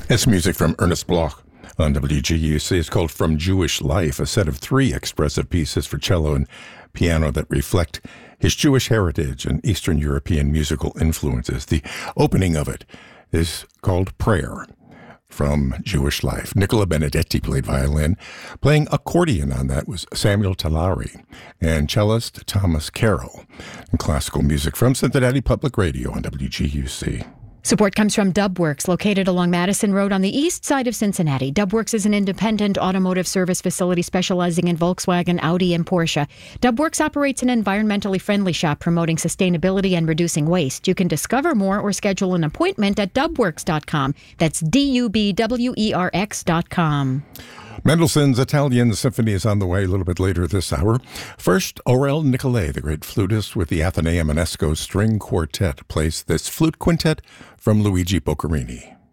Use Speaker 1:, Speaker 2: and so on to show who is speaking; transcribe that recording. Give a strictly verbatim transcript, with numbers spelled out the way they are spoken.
Speaker 1: It's music from Ernest Bloch on W G U C. It's called From Jewish Life, a set of three expressive pieces for cello and piano that reflect his Jewish heritage and Eastern European musical influences. The opening of it is called Prayer from Jewish Life. Nicola Benedetti played violin. Playing accordion on that was Samuel Talari and cellist Thomas Carroll. And classical music from Cincinnati Public Radio on W G U C.
Speaker 2: Support comes from Dubworks, located along Madison Road on the east side of Cincinnati. Dubworks is an independent automotive service facility specializing in Volkswagen, Audi, and Porsche. Dubworks operates an environmentally friendly shop promoting sustainability and reducing waste. You can discover more or schedule an appointment at dubworks dot com. That's D U B W E R X dot com.
Speaker 1: Mendelssohn's Italian Symphony is on the way a little bit later this hour. First, Aurel Nicolai, the great flutist with the Athenaeum Ionesco String Quartet, plays this flute quintet from Luigi Boccherini.